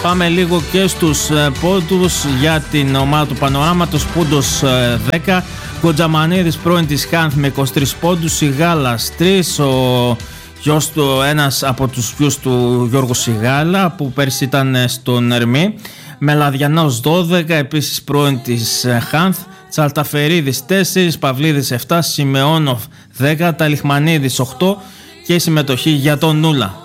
Πάμε λίγο και στους πόντους για την ομάδα του Πανοράματος. Πούντος 10, Κοντζαμανίδης πρώην της Χάνθ με 23 πόντους, Σιγάλας 3, ο γιος του, ένας από τους γιους του Γιώργου Σιγάλα που πέρσι ήταν στον Ερμή, Μελαδιανός 12, επίσης πρώην της Χάνθ, Τσαλταφερίδης 4, Παυλίδης 7, Σιμεώνοφ 10, Ταλιχμανίδης 8 και η συμμετοχή για τον Νούλα.